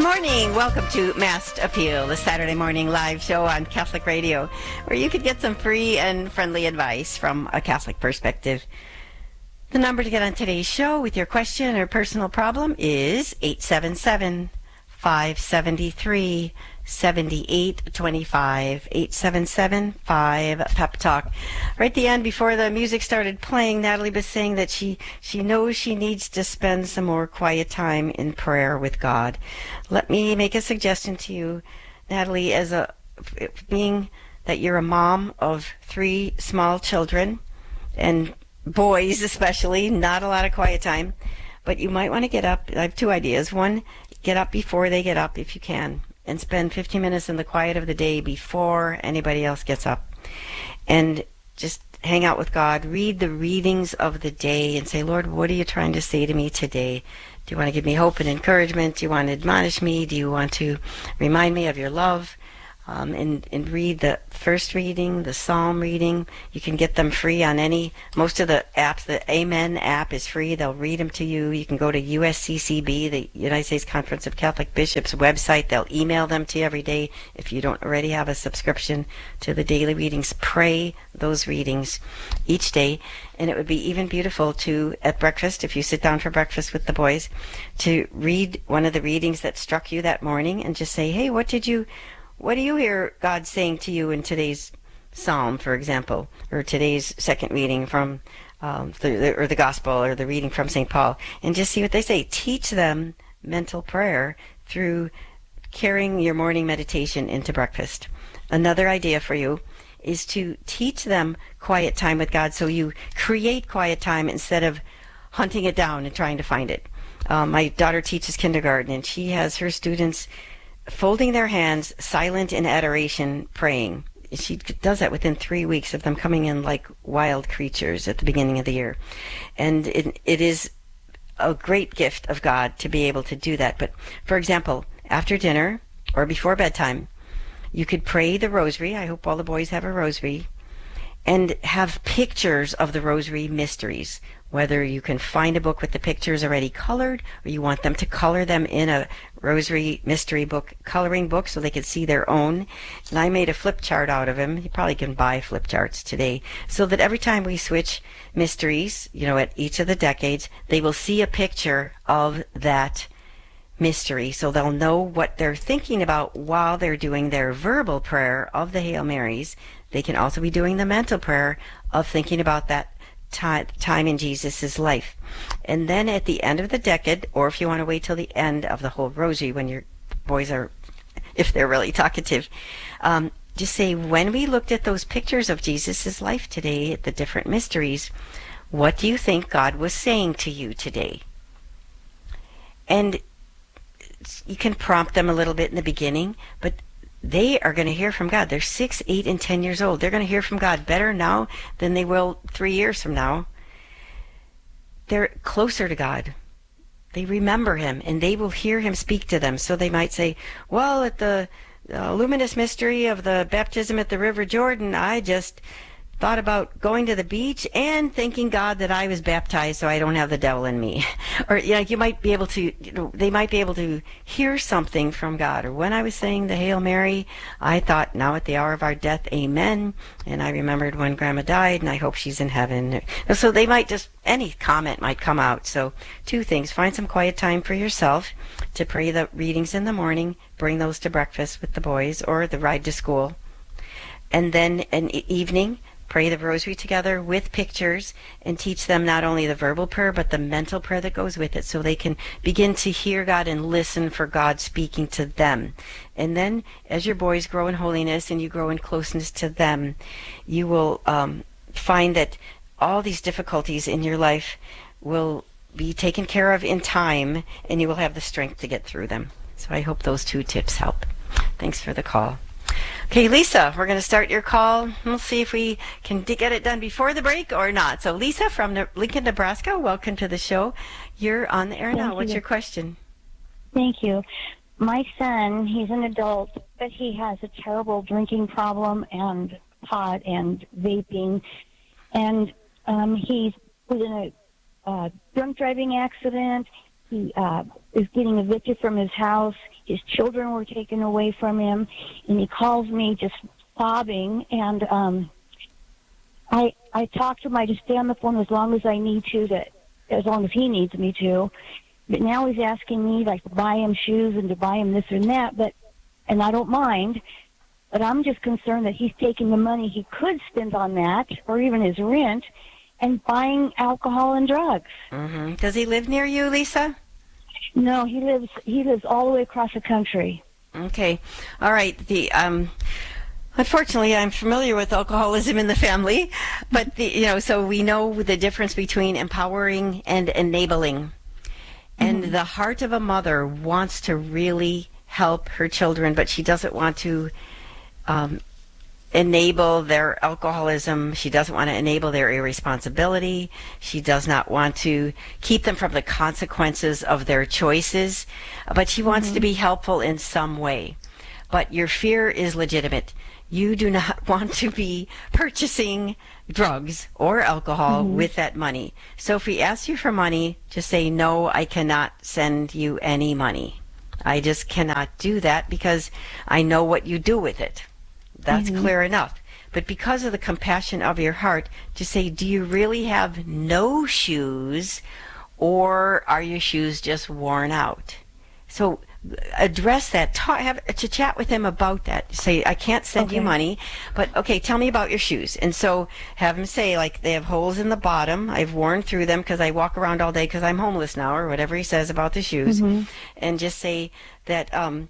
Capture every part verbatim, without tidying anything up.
morning. Welcome to Masked Appeal, the Saturday morning live show on Catholic Radio, where you could get some free and friendly advice from a Catholic perspective. The number to get on today's show with your question or personal problem is eight seven seven, five seven three, seven eight two five, eight seven seven, five, Pep Talk. Right at the end, before the music started playing, Natalie was saying that she, she knows she needs to spend some more quiet time in prayer with God. Let me make a suggestion to you, Natalie, as a being that you're a mom of three small children, and boys especially, not a lot of quiet time, but you might want to get up. I have two ideas. One, get up before they get up if you can, and spend fifteen minutes in the quiet of the day before anybody else gets up. And just hang out with God. Read the readings of the day and say, Lord, what are you trying to say to me today? Do you want to give me hope and encouragement? Do you want to admonish me? Do you want to remind me of your love? Um, and, and read the first reading, the psalm reading. You can get them free on any, most of the apps. The Amen app is free. They'll read them to you. You can go to U S C C B, the United States Conference of Catholic Bishops website. They'll email them to you every day. If you don't already have a subscription to the daily readings, pray those readings each day. And it would be even beautiful to, at breakfast, if you sit down for breakfast with the boys, to read one of the readings that struck you that morning and just say, hey, what did you... What do you hear God saying to you in today's psalm, for example, or today's second reading from um, the, or the gospel, or the reading from Saint Paul, and just see what they say. Teach them mental prayer through carrying your morning meditation into breakfast. Another idea for you is to teach them quiet time with God, so you create quiet time instead of hunting it down and trying to find it. Um, my daughter teaches kindergarten, and she has her students folding their hands, silent in adoration, praying. She does that within three weeks of them coming in like wild creatures at the beginning of the year. And it, it is a great gift of God to be able to do that. But, for example, after dinner or before bedtime, you could pray the rosary. I hope all the boys have a rosary. And have pictures of the rosary mysteries. Whether you can find a book with the pictures already colored, or you want them to color them in a rosary mystery book, coloring book, so they can see their own. And I made a flip chart out of them. You probably can buy flip charts today, so that every time we switch mysteries, you know, at each of the decades, they will see a picture of that mystery, so they'll know what they're thinking about while they're doing their verbal prayer of the Hail Marys. They can also be doing the mental prayer of thinking about that time, time in Jesus' life. And then at the end of the decade, or if you want to wait till the end of the whole rosary when your boys are, if they're really talkative, um, just say, when we looked at those pictures of Jesus' life today, at the different mysteries, what do you think God was saying to you today? And you can prompt them a little bit in the beginning, but they are going to hear from God. They're six, eight, and ten years old. They're going to hear from God better now than they will three years from now. They're closer to God. They remember Him, and they will hear Him speak to them. So they might say, well, at the uh, luminous mystery of the baptism at the River Jordan, I just thought about going to the beach and thanking God that I was baptized so I don't have the devil in me. Or, you know, you might be able to, you know, they might be able to hear something from God. Or when I was saying the Hail Mary, I thought, now at the hour of our death, amen. And I remembered when Grandma died, and I hope she's in heaven. So they might just, any comment might come out. So two things. Find some quiet time for yourself to pray the readings in the morning. Bring those to breakfast with the boys or the ride to school. And then an evening, pray the rosary together with pictures, and teach them not only the verbal prayer but the mental prayer that goes with it, so they can begin to hear God and listen for God speaking to them. And then as your boys grow in holiness and you grow in closeness to them, you will um, find that all these difficulties in your life will be taken care of in time, and you will have the strength to get through them. So I hope those two tips help. Thanks for the call. Okay, Lisa, we're going to start your call. We'll see if we can d- get it done before the break or not. So, Lisa from ne- Lincoln, Nebraska, welcome to the show. You're on the air Thank now. you. What's your question? Thank you. My son, he's an adult, but he has a terrible drinking problem and pot and vaping. And um, he was in a uh, drunk driving accident. He uh, is getting evicted from his house. His children were taken away from him, and he calls me just sobbing. And um, I I talk to him. I just stay on the phone as long as I need to, that as long as he needs me to. But now he's asking me like to buy him shoes and to buy him this and that. But and I don't mind. But I'm just concerned that he's taking the money he could spend on that, or even his rent, and buying alcohol and drugs. Mm-hmm. Does he live near you, Lisa? No, he lives he lives all the way across the country. Okay. All right. The um unfortunately, I'm familiar with alcoholism in the family, but the, you know, so we know the difference between empowering and enabling. And mm-hmm. the heart of a mother wants to really help her children, but she doesn't want to um enable their alcoholism. She doesn't want to enable their irresponsibility. She does not want to keep them from the consequences of their choices, but she wants mm-hmm. to be helpful in some way. But your fear is legitimate. You do not want to be purchasing drugs or alcohol mm-hmm. with that money. So if he asks you for money, just say, no, I cannot send you any money. I just cannot do that because I know what you do with it. That's mm-hmm. clear enough. But because of the compassion of your heart, just say, do you really have no shoes, or are your shoes just worn out? So address that. Talk, have to chat with him about that. Say, I can't send okay. you money, but okay, tell me about your shoes. And so have him say, like, they have holes in the bottom. I've worn through them because I walk around all day because I'm homeless now, or whatever he says about the shoes. Mm-hmm. And just say that, um,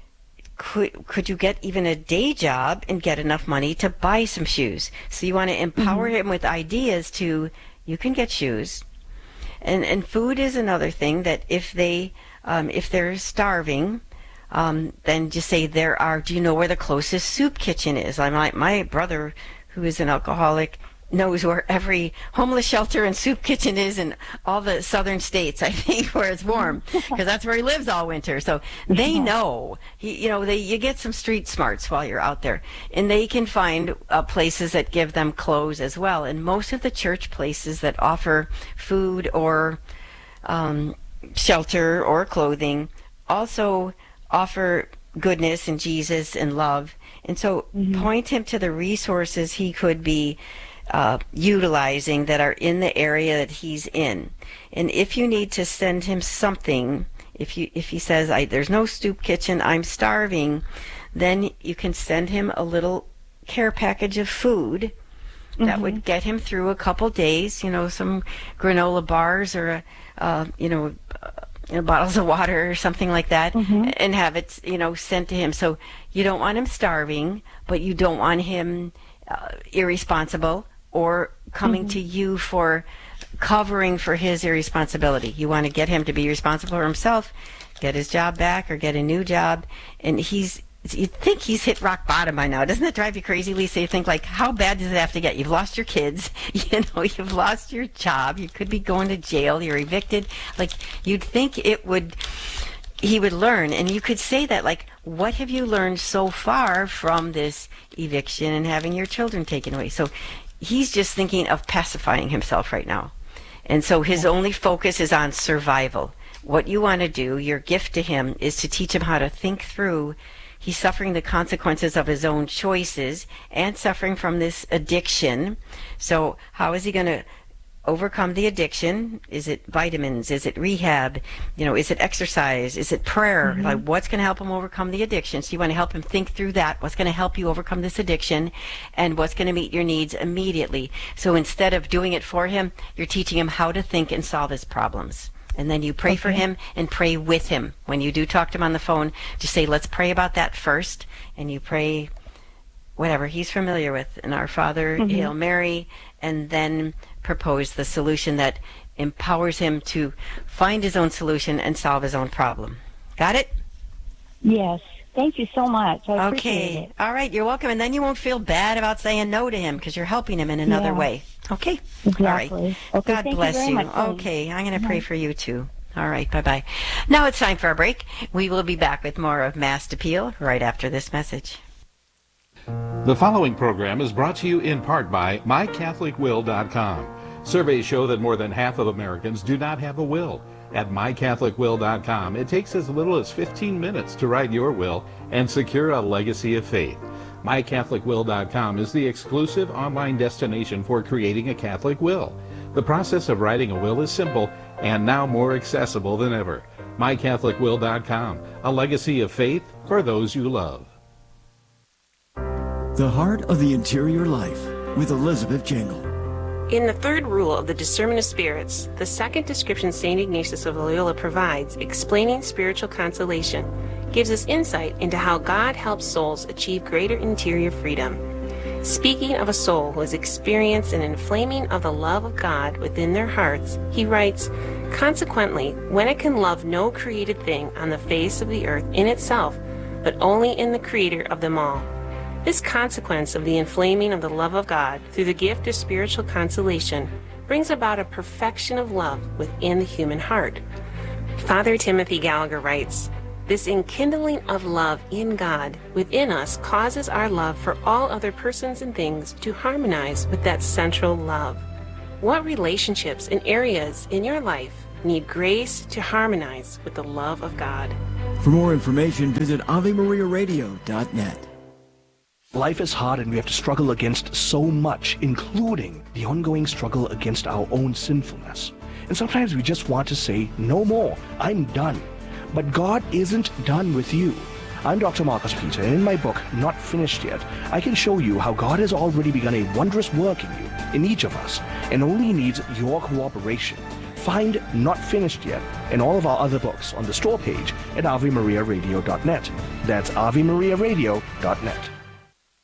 Could, could you get even a day job and get enough money to buy some shoes? So you want to empower mm-hmm. him with ideas to, you can get shoes. And and food is another thing that if they, um, if they're starving, um, then just say there are, do you know where the closest soup kitchen is? I my, my brother, who is an alcoholic, knows where every homeless shelter and soup kitchen is in all the southern states, I think, where it's warm, because that's where he lives all winter. So they know, he, you know, they you get some street smarts while you're out there, and they can find uh, places that give them clothes as well. And most of the church places that offer food or um, shelter or clothing also offer goodness and Jesus and love. And so mm-hmm. point him to the resources he could be Uh, utilizing that are in the area that he's in. And if you need to send him something, if you if he says, I, there's no soup kitchen, I'm starving, then you can send him a little care package of food mm-hmm. that would get him through a couple days, you know, some granola bars or, a, uh, you know, uh, you know, bottles of water or something like that, mm-hmm. and have it, you know, sent to him. So you don't want him starving, but you don't want him uh, irresponsible or coming mm-hmm. to you for covering for his irresponsibility. You want to get him to be responsible for himself, get his job back or get a new job. And he's, you think he's hit rock bottom by now. Doesn't that drive you crazy, Lisa? You think, like, how bad does it have to get? You've lost your kids, you know, you've lost your job, you could be going to jail, you're evicted. Like, you'd think it would, he would learn. And you could say that, like, what have you learned so far from this eviction and having your children taken away? So he's just thinking of pacifying himself right now. And so his only focus is on survival. What you want to do, your gift to him, is to teach him how to think through. He's suffering the consequences of his own choices and suffering from this addiction. So how is he going to overcome the addiction? Is it vitamins? Is it rehab? You know, is it exercise? Is it prayer? Mm-hmm. Like, what's going to help him overcome the addiction? So you want to help him think through that. What's going to help you overcome this addiction, and what's going to meet your needs immediately? So instead of doing it for him, you're teaching him how to think and solve his problems. And then you pray okay. for him and pray with him. When you do talk to him on the phone, just say, let's pray about that first. And you pray whatever he's familiar with, in Our Father, mm-hmm. Hail Mary, and then propose the solution that empowers him to find his own solution and solve his own problem. Got it? Yes. Thank you so much. I okay. appreciate it. All right. You're welcome. And then you won't feel bad about saying no to him because you're helping him in another yeah. way. Okay? Exactly. All right. Okay, God thank bless you. you. Very much, okay. I'm going to pray for you too. All right. Bye-bye. Now it's time for a break. We will be back with more of Masked Appeal right after this message. The following program is brought to you in part by my catholic will dot com. Surveys show that more than half of Americans do not have a will. at my catholic will dot com. It takes as little as fifteen minutes to write your will and secure a legacy of faith. my catholic will dot com is the exclusive online destination for creating a Catholic will. The process of writing a will is simple and now more accessible than ever. my catholic will dot com, a legacy of faith for those you love. The Heart of the Interior Life with Elizabeth Jangle. In the third rule of the discernment of spirits, the second description Saint Ignatius of Loyola provides, explaining spiritual consolation, gives us insight into how God helps souls achieve greater interior freedom. Speaking of a soul who has experienced an inflaming of the love of God within their hearts, he writes, "Consequently, when it can love no created thing on the face of the earth in itself, but only in the Creator of them all, this consequence of the inflaming of the love of God through the gift of spiritual consolation brings about a perfection of love within the human heart." Father Timothy Gallagher writes, "This enkindling of love in God within us causes our love for all other persons and things to harmonize with that central love." What relationships and areas in your life need grace to harmonize with the love of God? For more information, visit ave maria radio dot net. Life is hard and we have to struggle against so much, including the ongoing struggle against our own sinfulness. And sometimes we just want to say, no more, I'm done. But God isn't done with you. I'm Doctor Marcus Peter, and in my book, Not Finished Yet, I can show you how God has already begun a wondrous work in you, in each of us, and only needs your cooperation. Find Not Finished Yet and all of our other books on the store page at ave maria radio dot net. That's ave maria radio dot net.